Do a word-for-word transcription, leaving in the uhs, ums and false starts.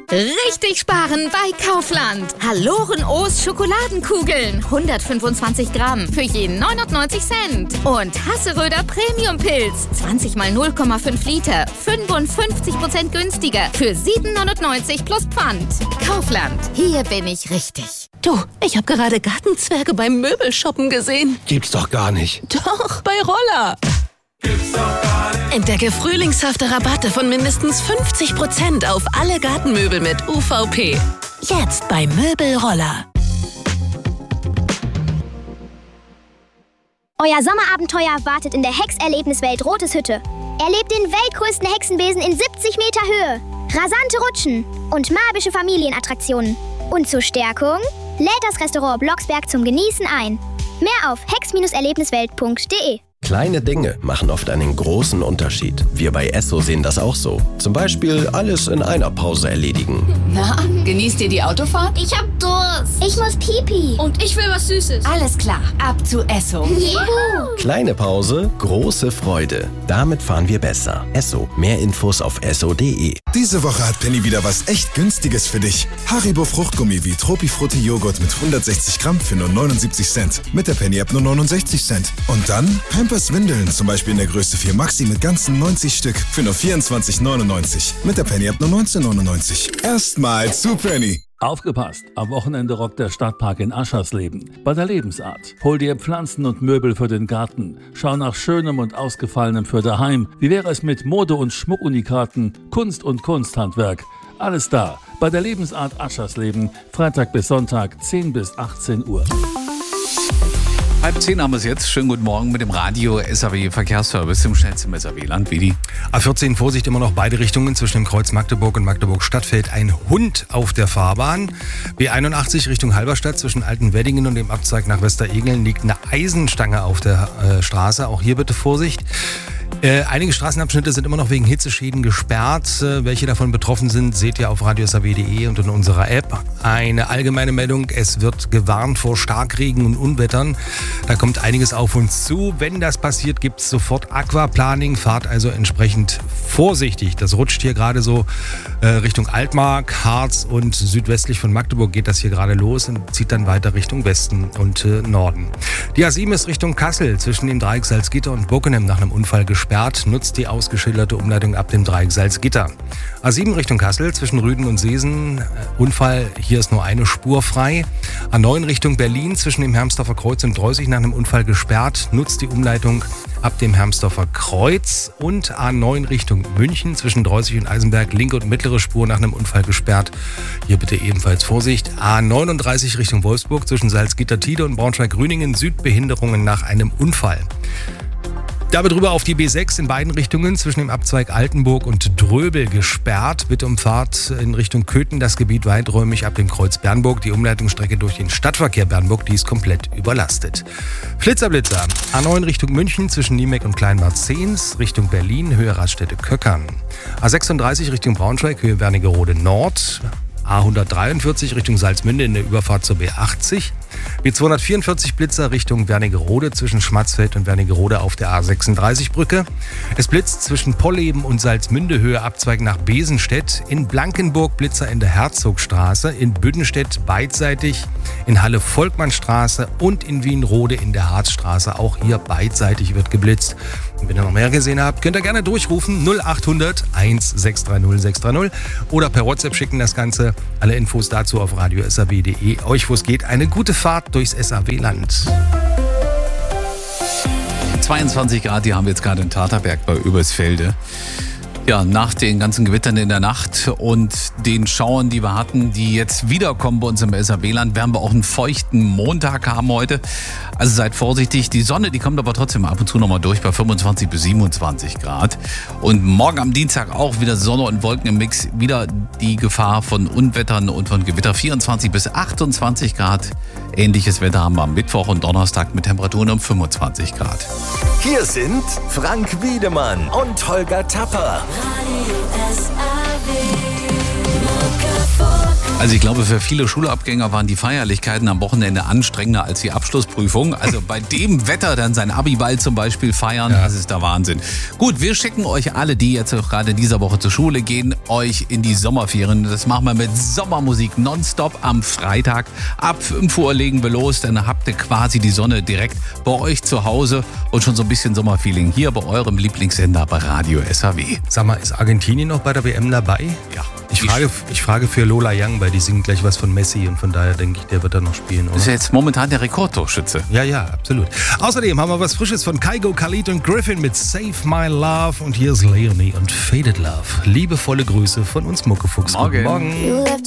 Richtig sparen bei Kaufland. Haloren O's Schokoladenkugeln. hundertfünfundzwanzig Gramm für je neunundneunzig Cent. Und Hasseröder Premium Pilz. zwanzig mal null Komma fünf Liter. fünfundfünfzig Prozent günstiger. Für sieben neunundneunzig plus Pfand. Kaufland. Hier bin ich richtig. Du, ich habe gerade Gartenzwerge beim Möbelshoppen gesehen. Gibt's doch gar nicht. Doch, bei Roller. Gibt's doch gar nicht. Entdecke frühlingshafte Rabatte von mindestens fünfzig Prozent auf alle Gartenmöbel mit U V P. Jetzt bei Möbelroller. Euer Sommerabenteuer wartet in der Hexerlebniswelt Rotes Hütte. Erlebt den weltgrößten Hexenbesen in siebzig Meter Höhe, rasante Rutschen und magische Familienattraktionen. Und zur Stärkung lädt das Restaurant Blocksberg zum Genießen ein. Mehr auf hex Erlebniswelt punkt de. Kleine Dinge machen oft einen großen Unterschied. Wir bei Esso sehen das auch so. Zum Beispiel alles in einer Pause erledigen. Na, genießt ihr die Autofahrt? Ich hab Durst. Ich muss Pipi. Und ich will was Süßes. Alles klar, ab zu Esso. Juhu. Kleine Pause, große Freude. Damit fahren wir besser. Esso. Mehr Infos auf esso punkt de. Diese Woche hat Penny wieder was echt Günstiges für dich. Haribo Fruchtgummi wie Tropifrutti Joghurt mit hundertsechzig Gramm für nur neunundsiebzig Cent. Mit der Penny-App nur neunundsechzig Cent. Und dann Pampers Windeln, zum Beispiel in der Größe vier Maxi mit ganzen neunzig Stück für nur vierundzwanzig neunundneunzig. Mit der Penny-App nur neunzehn neunundneunzig. Erstmal zu Penny. Aufgepasst! Am Wochenende rockt der Stadtpark in Aschersleben. Bei der Lebensart. Hol dir Pflanzen und Möbel für den Garten. Schau nach Schönem und Ausgefallenem für daheim. Wie wäre es mit Mode- und Schmuckunikaten, Kunst und Kunsthandwerk? Alles da. Bei der Lebensart Aschersleben. Freitag bis Sonntag, zehn bis achtzehn Uhr. Halb zehn haben wir es jetzt. Schönen guten Morgen mit dem Radio S A W Verkehrsservice im schnellsten S A W-Land. Wie die? A vierzehn, Vorsicht, immer noch beide Richtungen zwischen dem Kreuz Magdeburg und Magdeburg-Stadtfeld. Ein Hund auf der Fahrbahn. B einundachtzig Richtung Halberstadt zwischen Altenweddingen und dem Abzweig nach Westeregeln liegt eine Eisenstange auf der äh, Straße. Auch hier bitte Vorsicht. Äh, einige Straßenabschnitte sind immer noch wegen Hitzeschäden gesperrt. Äh, welche davon betroffen sind, seht ihr auf radio s a w punkt de und in unserer App. Eine allgemeine Meldung, es wird gewarnt vor Starkregen und Unwettern. Da kommt einiges auf uns zu. Wenn das passiert, gibt es sofort Aquaplaning. Fahrt also entsprechend vorsichtig. Das rutscht hier gerade so äh, Richtung Altmark, Harz und südwestlich von Magdeburg geht das hier gerade los und zieht dann weiter Richtung Westen und äh, Norden. Die A sieben ist Richtung Kassel zwischen dem Dreieck Salzgitter und Bockenem nach einem Unfall gesperrt. Nutzt die ausgeschilderte Umleitung ab dem Dreieck Salzgitter. A sieben Richtung Kassel zwischen Rüden und Seesen. Äh, Unfall, hier ist nur eine Spur frei. A neun Richtung Berlin zwischen dem Hermsdorfer Kreuz und Dreußig nach einem Unfall gesperrt. Nutzt die Umleitung ab dem Hermsdorfer Kreuz. Und A neun Richtung München zwischen Dreußig und Eisenberg. Linke und mittlere Spur nach einem Unfall gesperrt. Hier bitte ebenfalls Vorsicht. A neununddreißig Richtung Wolfsburg zwischen Salzgitter-Tide und Braunschweig-Grüningen. Südbehinderungen nach einem Unfall. Dabei drüber auf die B sechs in beiden Richtungen zwischen dem Abzweig Altenburg und Dröbel gesperrt. Bitte um Fahrt in Richtung Köthen, das Gebiet weiträumig ab dem Kreuz Bernburg. Die Umleitungsstrecke durch den Stadtverkehr Bernburg, die ist komplett überlastet. Flitzer-Blitzer. A neun Richtung München zwischen Niemeck und Kleinbad-Zehns, Richtung Berlin, Höhe Raststätte Köckern. A sechsunddreißig Richtung Braunschweig, Höhe Wernigerode Nord. A hundertdreiundvierzig Richtung Salzmünde in der Überfahrt zur B achtzig. B zweihundertvierundvierzig Blitzer Richtung Wernigerode zwischen Schmatzfeld und Wernigerode auf der A sechsunddreißig Brücke. Es blitzt zwischen Polleben und Salzmünde, Höhe Abzweig nach Besenstedt. In Blankenburg Blitzer in der Herzogstraße. In Büdenstedt beidseitig. In Halle Volkmannstraße und in Wienrode in der Harzstraße. Auch hier beidseitig wird geblitzt. Und wenn ihr noch mehr gesehen habt, könnt ihr gerne durchrufen null achthundert sechshundertzreißig sechshundertdreißig oder per WhatsApp schicken das Ganze. Alle Infos dazu auf radio s a w punkt de. Euch, wo es geht, eine gute Fahrt durchs S A W-Land. zweiundzwanzig Grad, die haben wir jetzt gerade in Taterberg bei Oberstfelde. Ja, nach den ganzen Gewittern in der Nacht und den Schauern, die wir hatten, die jetzt wiederkommen bei uns im S A W-Land, werden wir auch einen feuchten Montag haben heute. Also seid vorsichtig. Die Sonne, die kommt aber trotzdem ab und zu nochmal durch bei fünfundzwanzig bis siebenundzwanzig Grad. Und morgen am Dienstag auch wieder Sonne und Wolken im Mix. Wieder die Gefahr von Unwettern und von Gewitter. vierundzwanzig bis achtundzwanzig Grad. Ähnliches Wetter haben wir am Mittwoch und Donnerstag mit Temperaturen um fünfundzwanzig Grad. Hier sind Frank Wiedemann und Holger Tapper. Radio S A W. Also ich glaube, für viele Schulabgänger waren die Feierlichkeiten am Wochenende anstrengender als die Abschlussprüfung. Also bei dem Wetter dann sein Abiball zum Beispiel feiern, ja. Das ist der Wahnsinn. Gut, wir schicken euch alle, die jetzt auch gerade in dieser Woche zur Schule gehen, euch in die Sommerferien. Das machen wir mit Sommermusik nonstop am Freitag. Ab fünf Uhr legen wir los, dann habt ihr quasi die Sonne direkt bei euch zu Hause und schon so ein bisschen Sommerfeeling hier bei eurem Lieblingssender bei Radio S H W. Sag mal, ist Argentinien noch bei der W M dabei? Ja. Ich frage, ich frage für Lola Young, weil die singen gleich was von Messi und von daher denke ich, der wird da noch spielen, oder? Das ist ja jetzt momentan der Rekordtorschütze. Ja, ja, absolut. Außerdem haben wir was Frisches von Kygo, Khalid und Griffin mit Save My Love und hier ist Leonie und Faded Love. Liebevolle Grüße von uns Muckefuchs. Morgen. Guten Morgen.